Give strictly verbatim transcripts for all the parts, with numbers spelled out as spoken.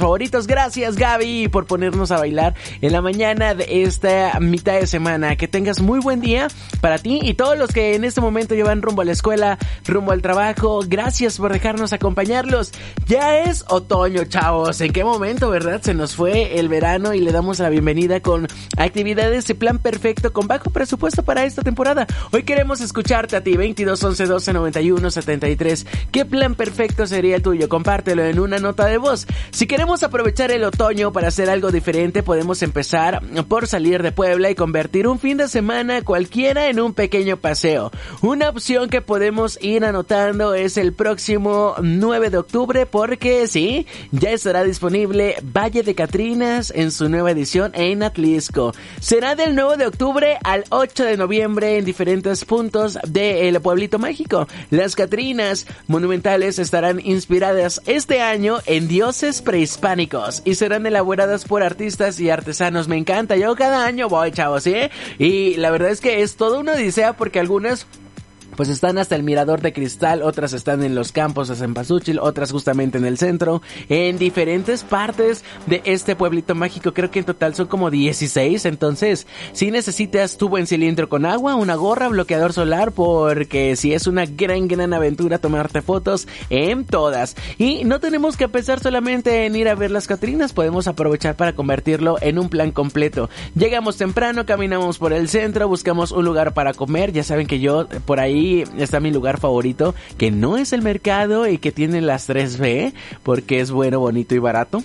favoritos. Gracias, Gaby, por ponernos a bailar en la mañana de esta mitad de semana. Que tengas muy buen día para ti y todos los que en este momento llevan rumbo a la escuela, rumbo al trabajo. Gracias por dejarnos acompañarlos. Ya es otoño, chavos. ¿En qué momento, verdad? Se nos fue el verano y le damos la bienvenida con actividades de plan perfecto con bajo presupuesto para esta temporada. Hoy queremos escucharte a ti, veintidós once doce noventa y uno setenta y tres. ¿Qué plan perfecto sería el tuyo? Compártelo en una nota de voz. Si queremos aprovechar el otoño para hacer algo diferente, podemos empezar por salir de Puebla y convertir un fin de semana cualquiera en un pequeño paseo. Una opción que podemos ir anotando es el próximo nueve de octubre porque sí, ya estará disponible Valle de Catrinas en su nueva edición en Atlisco. Será del nueve de octubre al ocho de noviembre en diferentes puntos del Pueblito Mágico. Las Catrinas monumentales estarán inspiradas este año en dioses prehispánicos y serán elaboradas por artistas y artesanos. Me encanta, yo cada año voy, chavos, ¿eh? Y la verdad es que es toda una odisea porque algunas pues están hasta el Mirador de Cristal, otras están en los campos de Cempasúchil, otras justamente en el centro, en diferentes partes de este pueblito mágico. Creo que en total son como dieciséis, entonces si necesitas tu buen cilindro con agua, una gorra, bloqueador solar, porque si es una gran gran aventura tomarte fotos en todas. Y no tenemos que pensar solamente en ir a ver las Catrinas, podemos aprovechar para convertirlo en un plan completo. Llegamos temprano, caminamos por el centro, buscamos un lugar para comer. Ya saben que yo por ahí está mi lugar favorito, que no es el mercado y que tiene las tres B, porque es bueno, bonito y barato.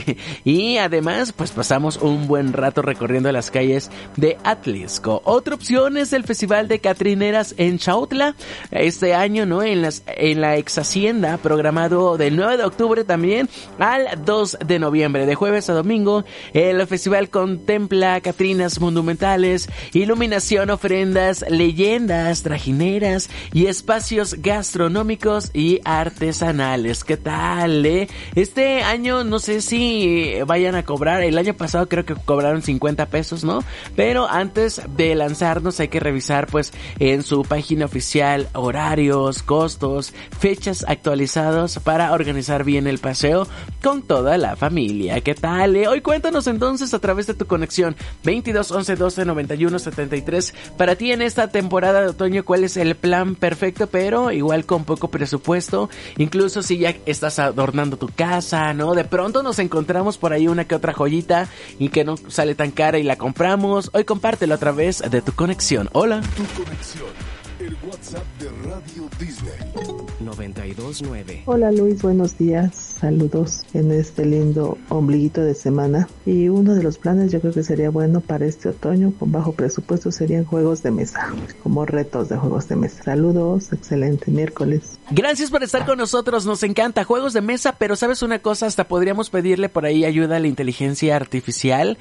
Y además, pues pasamos un buen rato recorriendo las calles de Atlisco. Otra opción es el Festival de Catrineras en Chautla. Este año, ¿no? En las, en la ex hacienda, programado del nueve de octubre también al dos de noviembre. De jueves a domingo, el festival contempla Catrinas monumentales, iluminación, ofrendas, leyendas, trajineras y espacios gastronómicos y artesanales. ¿Qué tal, eh? Este año no sé si vayan a cobrar. El año pasado creo que cobraron cincuenta pesos, ¿no? Pero antes de lanzarnos hay que revisar pues en su página oficial horarios, costos, fechas actualizados para organizar bien el paseo con toda la familia. ¿Qué tal, eh? Hoy cuéntanos entonces a través de tu conexión veintidós once doce noventa y uno setenta y tres. Para ti en esta temporada de otoño, ¿cuál es el plan perfecto, pero igual con poco presupuesto? Incluso si ya estás adornando tu casa, ¿no? De pronto nos encontramos por ahí una que otra joyita y que no sale tan cara y la compramos. Hoy compártelo a través de tu conexión. Hola. Tu conexión, el WhatsApp de Radio Disney. noventa y dos nueve. Hola Luis, buenos días, saludos en este lindo ombliguito de semana. Y uno de los planes yo creo que sería bueno para este otoño con bajo presupuesto serían juegos de mesa, como retos de juegos de mesa. Saludos, excelente miércoles. Gracias por estar con nosotros, nos encanta juegos de mesa, pero ¿sabes una cosa? Hasta podríamos pedirle por ahí ayuda a la inteligencia artificial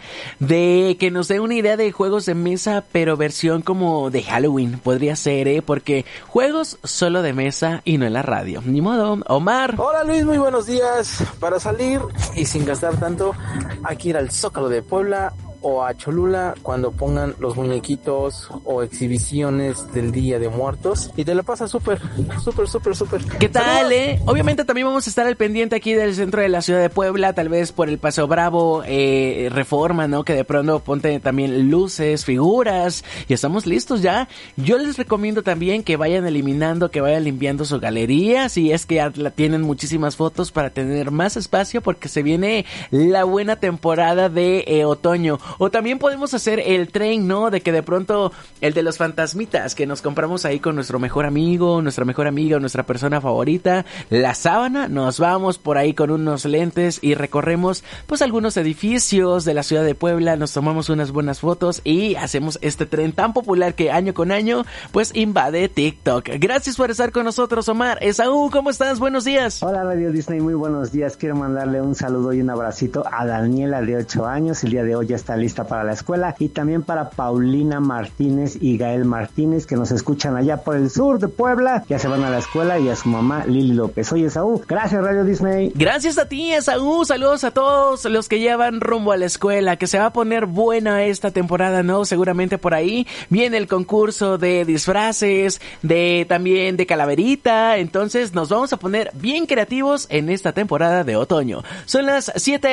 de que nos dé una idea de juegos de mesa, pero versión como de Halloween, podría ser, ¿eh? Porque juegos solo de mesa y no en la radio. Ni modo. Omar. Hola Luis, muy buenos días. Para salir y sin gastar tanto, hay que ir al Zócalo de Puebla o a Cholula cuando pongan los muñequitos o exhibiciones del Día de Muertos y te la pasas súper, súper, súper, súper. ¿Qué tal, eh? Obviamente también vamos a estar al pendiente aquí del centro de la ciudad de Puebla, tal vez por el Paseo Bravo, eh, Reforma, ¿no? Que de pronto ponte también luces, figuras y estamos listos ya. Yo les recomiendo también que vayan eliminando, que vayan limpiando su galería, si es que ya la tienen muchísimas fotos para tener más espacio porque se viene la buena temporada de eh, otoño. O también podemos hacer el tren, ¿no? De que de pronto el de los fantasmitas que nos compramos ahí con nuestro mejor amigo, nuestra mejor amiga o nuestra persona favorita, la sábana, nos vamos por ahí con unos lentes y recorremos pues algunos edificios de la ciudad de Puebla, nos tomamos unas buenas fotos y hacemos este tren tan popular que año con año pues invade TikTok. Gracias por estar con nosotros, Omar. Esaú, ¿cómo estás? Buenos días. Hola Radio Disney, muy buenos días. Quiero mandarle un saludo y un abracito a Daniela de ocho años. El día de hoy ya está lista para la escuela y también para Paulina Martínez y Gael Martínez que nos escuchan allá por el sur de Puebla, ya se van a la escuela, y a su mamá Lili López. Soy Esaú, gracias Radio Disney. Gracias a ti, Esaú, saludos a todos los que llevan rumbo a la escuela, que se va a poner buena esta temporada, ¿no? Seguramente por ahí viene el concurso de disfraces, de también de calaverita, entonces nos vamos a poner bien creativos en esta temporada de otoño. Son las siete